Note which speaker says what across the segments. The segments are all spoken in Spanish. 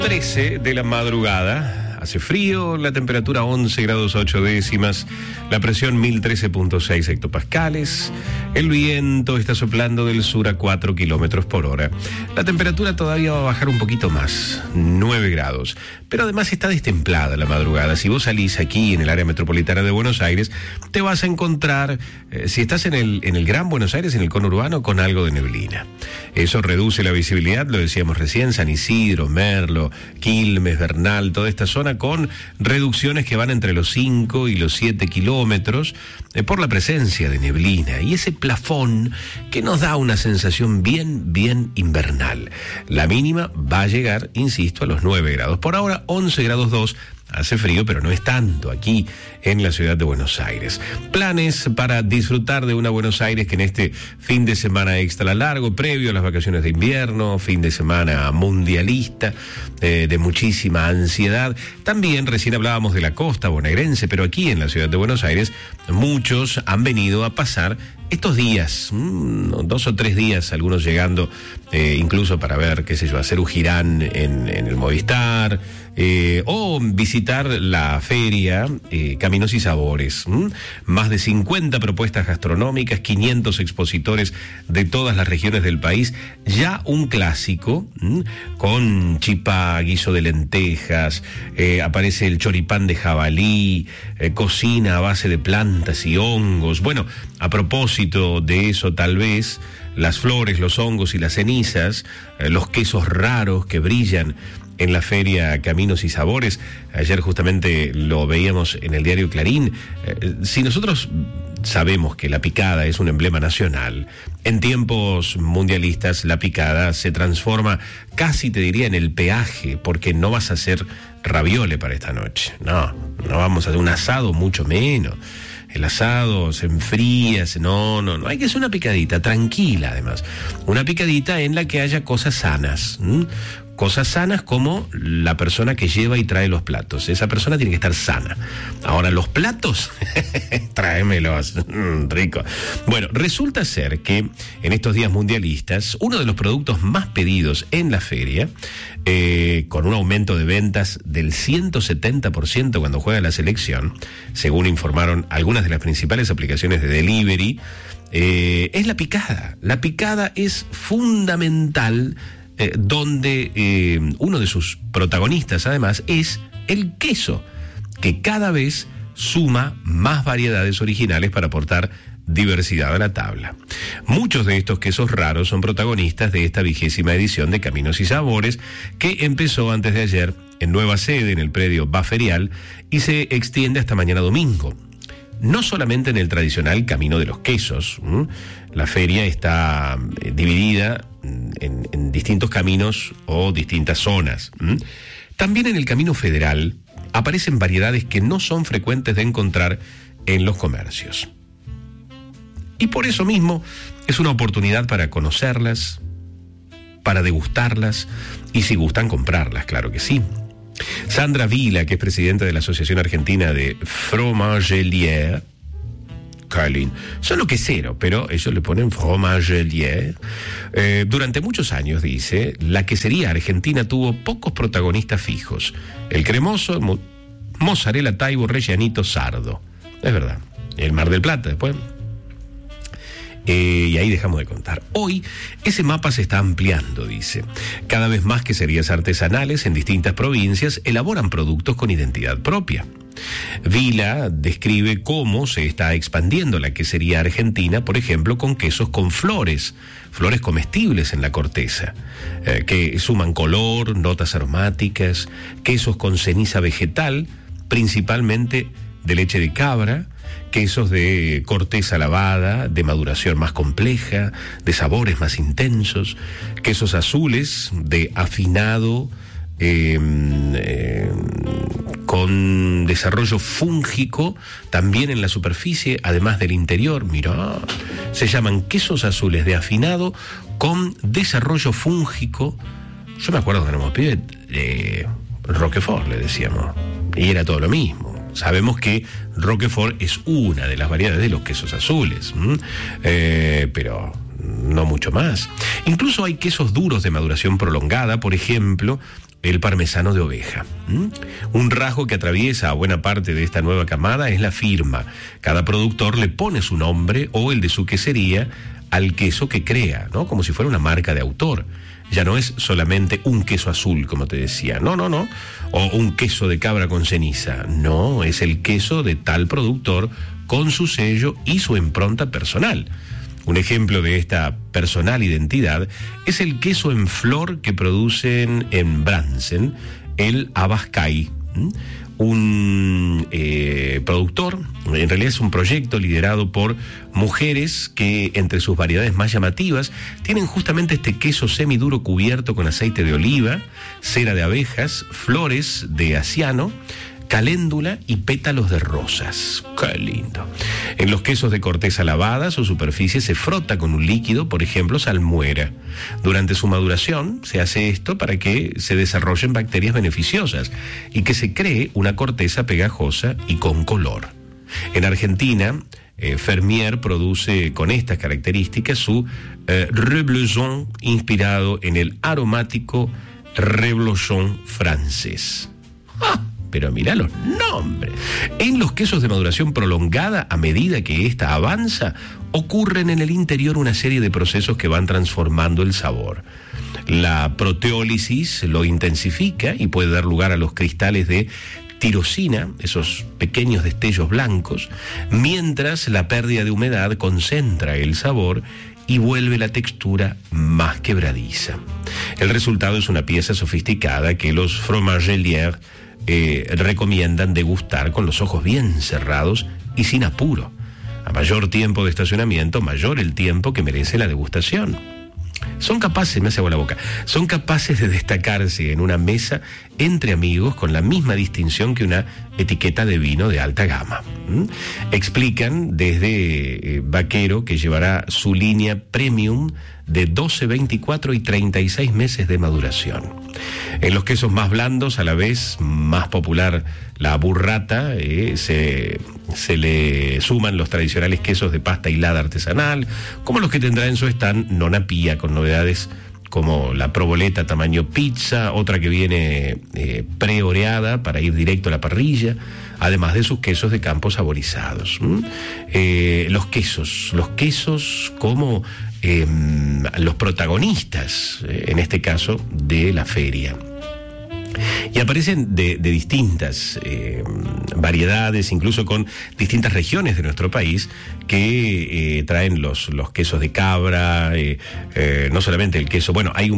Speaker 1: 13 de la madrugada. Hace frío, la temperatura 11 grados 8 décimas, la presión 1013.6 hectopascales, el viento está soplando del sur a 4 kilómetros por hora. La temperatura todavía va a bajar un poquito más, 9 grados, pero además está destemplada la madrugada. Si vos salís aquí en el área metropolitana de Buenos Aires, te vas a encontrar, si estás en el Gran Buenos Aires, en el conurbano, con algo de neblina. Eso reduce la visibilidad, lo decíamos recién, San Isidro, Merlo, Quilmes, Bernal, toda esta zona, con reducciones que van entre los 5 y los 7 kilómetros por la presencia de neblina y ese plafón que nos da una sensación bien invernal. La mínima va a llegar, insisto, a los 9 grados. Por ahora 11 grados 2. Hace frío, pero no es tanto aquí en la ciudad de Buenos Aires. Planes para disfrutar de una Buenos Aires que en este fin de semana extra largo, previo a las vacaciones de invierno, fin de semana mundialista, de muchísima ansiedad. También recién hablábamos de la costa bonaerense, pero aquí en la ciudad de Buenos Aires muchos han venido a pasar estos días, 2 o 3 días, algunos llegando incluso para ver, qué sé yo, hacer un girán en el Movistar, o visitar la feria Caminos y Sabores. Más de 50 propuestas gastronómicas, 500 expositores de todas las regiones del país, ya un clásico, con chipá, guiso de lentejas, aparece el choripán de jabalí, cocina a base de plantas y hongos. Bueno, a propósito de eso, tal vez las flores, los hongos y las cenizas, los quesos raros que brillan en la feria Caminos y Sabores. Ayer justamente lo veíamos en el diario Clarín. Si nosotros sabemos que la picada es un emblema nacional, en tiempos mundialistas la picada se transforma casi, te diría, en el peaje, porque no vas a hacer raviole para esta noche. No vamos a hacer un asado, mucho menos. El asado se enfría, no, hay que hacer una picadita, tranquila además. Una picadita en la que haya cosas sanas. Cosas sanas como la persona que lleva y trae los platos. Esa persona tiene que estar sana. Ahora, los platos, tráemelos, rico. Bueno, resulta ser que en estos días mundialistas, uno de los productos más pedidos en la feria, con un aumento de ventas del 170% cuando juega la selección, según informaron algunas de las principales aplicaciones de delivery, es la picada. La picada es fundamental, donde uno de sus protagonistas además es el queso, que cada vez suma más variedades originales para aportar diversidad a la tabla. Muchos de estos quesos raros son protagonistas de esta 20ª edición de Caminos y Sabores, que empezó antes de ayer en nueva sede en el predio Baferial y se extiende hasta mañana domingo. No solamente en el tradicional Camino de los Quesos, la feria está dividida en distintos caminos o distintas zonas. También en el Camino Federal aparecen variedades que no son frecuentes de encontrar en los comercios. Y por eso mismo es una oportunidad para conocerlas, para degustarlas y, si gustan, comprarlas, claro que sí. Sandra Vila, que es presidenta de la Asociación Argentina de Fromagelier, Carlin, solo quesero, pero ellos le ponen fromagelier. Durante muchos años, dice, la quesería argentina tuvo pocos protagonistas fijos: el cremoso, mozzarella, taibo, rellanito, sardo. Es verdad. El Mar del Plata después. Y ahí dejamos de contar. Hoy ese mapa se está ampliando, dice. Cada vez más queserías artesanales en distintas provincias elaboran productos con identidad propia. Vila describe cómo se está expandiendo la quesería argentina, por ejemplo, con quesos con flores comestibles en la corteza, que suman color, notas aromáticas, quesos con ceniza vegetal, principalmente de leche de cabra, quesos de corteza lavada, de maduración más compleja, de sabores más intensos, quesos azules de afinado, con desarrollo fúngico también en la superficie, además del interior. Mirá, se llaman quesos azules de afinado con desarrollo fúngico. Yo me acuerdo que éramos pibes, Roquefort le decíamos, y era todo lo mismo. Sabemos que Roquefort es una de las variedades de los quesos azules, pero no mucho más. Incluso hay quesos duros de maduración prolongada, por ejemplo, el parmesano de oveja. Un rasgo que atraviesa a buena parte de esta nueva camada es la firma. Cada productor le pone su nombre o el de su quesería al queso que crea, ¿no? Como si fuera una marca de autor. Ya no es solamente un queso azul, como te decía. No. O un queso de cabra con ceniza. No, es el queso de tal productor con su sello y su impronta personal. Un ejemplo de esta personal identidad es el queso en flor que producen en Brandsen, el Abascal. Un productor, en realidad es un proyecto liderado por mujeres que entre sus variedades más llamativas tienen justamente este queso semiduro cubierto con aceite de oliva, cera de abejas, flores de aciano, caléndula y pétalos de rosas. ¡Qué lindo! En los quesos de corteza lavada, su superficie se frota con un líquido, por ejemplo, salmuera. Durante su maduración se hace esto para que se desarrollen bacterias beneficiosas y que se cree una corteza pegajosa y con color. En Argentina, Fermier produce con estas características su Reblochon, inspirado en el aromático Reblochon francés. ¡Ah! Pero mirá los nombres. En los quesos de maduración prolongada, a medida que ésta avanza, ocurren en el interior una serie de procesos que van transformando el sabor. La proteólisis lo intensifica y puede dar lugar a los cristales de tirosina, esos pequeños destellos blancos, mientras la pérdida de humedad concentra el sabor y vuelve la textura más quebradiza. El resultado es una pieza sofisticada que los fromageliers recomiendan degustar con los ojos bien cerrados y sin apuro. A mayor tiempo de estacionamiento, mayor el tiempo que merece la degustación. Son capaces, me hace agua la boca, son capaces de destacarse en una mesa entre amigos con la misma distinción que una etiqueta de vino de alta gama. Explican desde Vaquero, que llevará su línea premium de 12, 24 y 36 meses de maduración. En los quesos más blandos, a la vez más popular la burrata, se le suman los tradicionales quesos de pasta hilada artesanal, como los que tendrá en su stand Nonna Pia, con novedades como la provoleta tamaño pizza, otra que viene preoreada para ir directo a la parrilla, además de sus quesos de campo saborizados. Los quesos como los protagonistas, en este caso, de la feria. Y aparecen de distintas variedades, incluso con distintas regiones de nuestro país, que traen los quesos de cabra, no solamente el queso, bueno, hay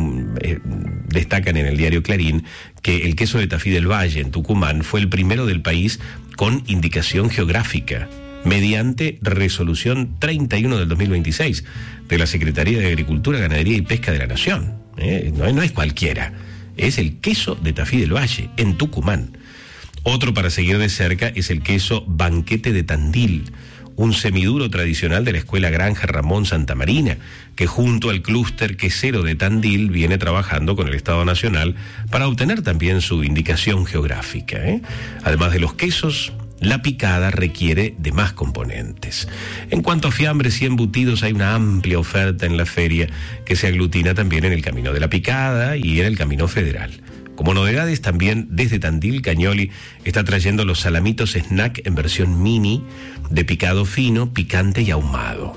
Speaker 1: destacan en el diario Clarín que el queso de Tafí del Valle, en Tucumán, fue el primero del país con indicación geográfica, mediante resolución 31 del 2026 de la Secretaría de Agricultura, Ganadería y Pesca de la Nación. No es cualquiera. Es el queso de Tafí del Valle, en Tucumán. Otro para seguir de cerca es el queso Banquete de Tandil, un semiduro tradicional de la Escuela Granja Ramón Santamarina, que junto al clúster quesero de Tandil viene trabajando con el Estado Nacional para obtener también su indicación geográfica. Además de los quesos, la picada requiere de más componentes. En cuanto a fiambres y embutidos, hay una amplia oferta en la feria que se aglutina también en el Camino de la Picada y en el Camino Federal. Como novedades, también desde Tandil, Cañoli está trayendo los salamitos snack en versión mini, de picado fino, picante y ahumado.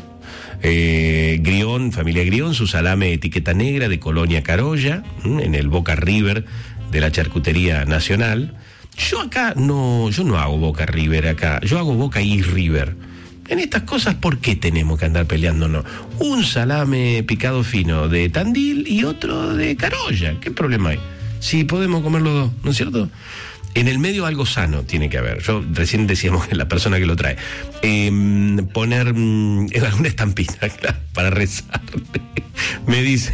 Speaker 1: Grión, familia Grión, su salame etiqueta negra de Colonia Carolla, en el Boca River de la Charcutería Nacional. Yo no hago Boca River acá, yo hago Boca y River. En estas cosas, ¿por qué tenemos que andar peleándonos? Un salame picado fino de Tandil y otro de Carolla, ¿qué problema hay? Sí, podemos comer los dos, ¿no es cierto? En el medio algo sano tiene que haber. Yo recién decíamos que la persona que lo trae. Poner alguna estampita, claro, para rezar. Me dice...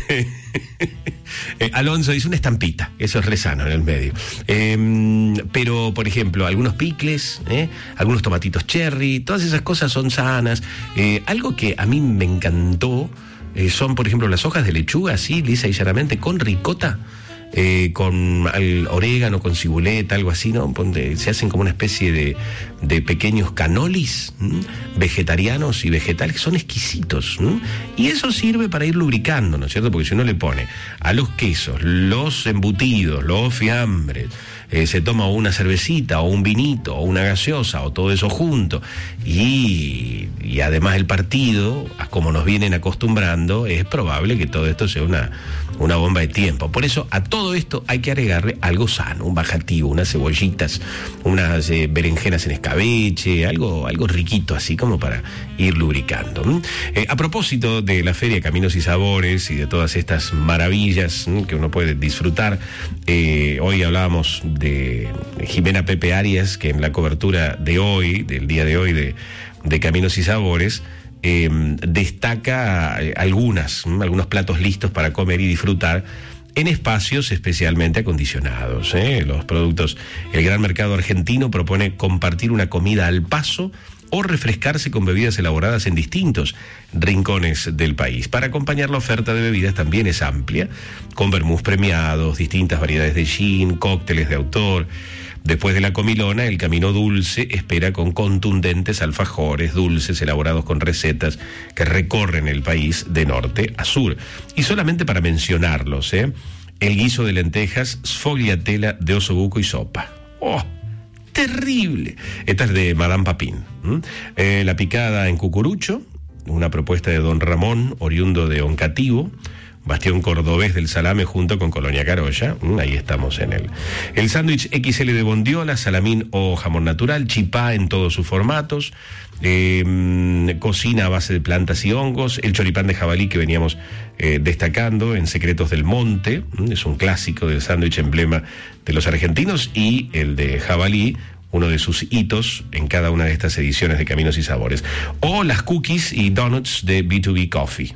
Speaker 1: Alonso dice una estampita, eso es re sano en el medio. Pero, por ejemplo, algunos picles, algunos tomatitos cherry, todas esas cosas son sanas. Algo que a mí me encantó son, por ejemplo, las hojas de lechuga, así, lisa y llanamente, con ricota. con orégano, con cibuleta, algo así, ¿no? Donde se hacen como una especie de pequeños canolis vegetarianos y vegetales que son exquisitos. Y eso sirve para ir lubricando, ¿no es cierto? Porque si uno le pone a los quesos, los embutidos, los fiambres, se toma una cervecita o un vinito o una gaseosa o todo eso junto y además el partido, como nos vienen acostumbrando, es probable que todo esto sea una bomba de tiempo. Por eso a todo esto hay que agregarle algo sano, un bajativo, unas cebollitas, unas berenjenas en escabeche, algo riquito así como para ir lubricando. A propósito de la Feria Caminos y Sabores y de todas estas maravillas que uno puede disfrutar, hoy hablábamos de Jimena Pepe Arias, que en la cobertura de hoy, del día de hoy de Caminos y Sabores, destaca algunos platos listos para comer y disfrutar en espacios especialmente acondicionados. Los productos, el Gran Mercado Argentino propone compartir una comida al paso o refrescarse con bebidas elaboradas en distintos rincones del país. Para acompañar, la oferta de bebidas también es amplia, con vermús premiados, distintas variedades de gin, cócteles de autor. Después de la comilona, el camino dulce espera con contundentes alfajores dulces elaborados con recetas que recorren el país de norte a sur. Y solamente para mencionarlos, el guiso de lentejas, sfogliatella de osobuco y sopa. ¡Oh! Terrible. Esta es de Madame Papin. La picada en cucurucho, una propuesta de Don Ramón, oriundo de Oncativo, bastión cordobés del salame junto con Colonia Carolla. Ahí estamos en el sándwich XL de bondiola, salamín o jamón natural, chipá en todos sus formatos, cocina a base de plantas y hongos, el choripán de jabalí que veníamos destacando en Secretos del Monte, es un clásico del sándwich emblema de los argentinos, y el de jabalí, uno de sus hitos en cada una de estas ediciones de Caminos y Sabores. O las cookies y donuts de B2B Coffee.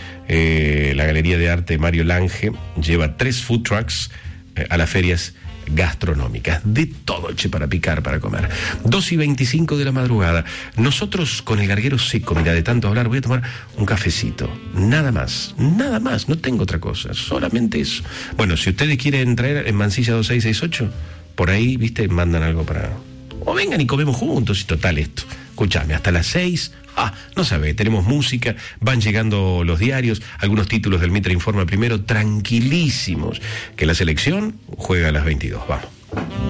Speaker 1: La Galería de Arte Mario Lange lleva 3 food trucks a las ferias gastronómicas. De todo, para picar, para comer. 2:25 de la madrugada. Nosotros con el garguero seco, mira, de tanto hablar, voy a tomar un cafecito. Nada más, no tengo otra cosa, solamente eso. Bueno, si ustedes quieren traer en Mansilla 2668, por ahí, viste, mandan algo para... O vengan y comemos juntos, y total esto. Escúchame, hasta las 6, no sabe, tenemos música, van llegando los diarios, algunos títulos del Mitre Informa primero, tranquilísimos, que la selección juega a las 22, vamos.